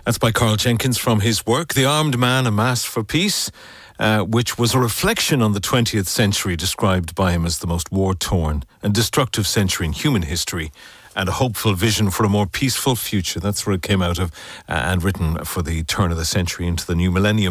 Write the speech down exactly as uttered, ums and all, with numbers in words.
That's by Carl Jenkins from his work, The Armed Man, A Mass for Peace, uh, which was a reflection on the twentieth century, described by him as the most war-torn and destructive century in human history, and a hopeful vision for a more peaceful future. That's where it came out of, uh, and written for the turn of the century into the new millennium.